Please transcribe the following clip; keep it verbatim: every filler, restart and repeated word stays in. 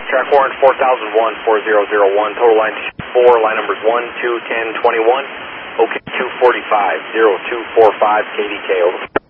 track warrant four thousand one, four zero zero one, total line four, line numbers one, two, ten, twenty-one, OK two forty-five, zero two four five, K D K, over.